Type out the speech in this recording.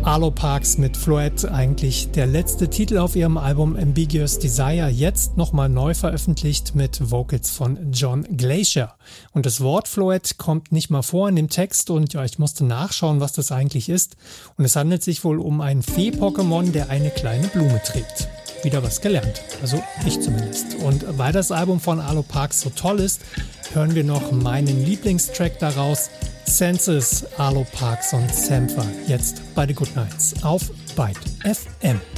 Arlo Parks mit Floette, eigentlich der letzte Titel auf ihrem Album Ambiguous Desire, jetzt nochmal neu veröffentlicht mit Vocals von John Glacier. Und das Wort Floette kommt nicht mal vor in dem Text und ja, ich musste nachschauen, was das eigentlich ist. Und es handelt sich wohl um einen Fee-Pokémon, der eine kleine Blume trägt. Wieder was gelernt, also ich zumindest. Und weil das Album von Arlo Parks so toll ist, hören wir noch meinen Lieblingstrack daraus, Senses, Arlo Parks und Sampha, jetzt bei The Good Nights auf Byte FM.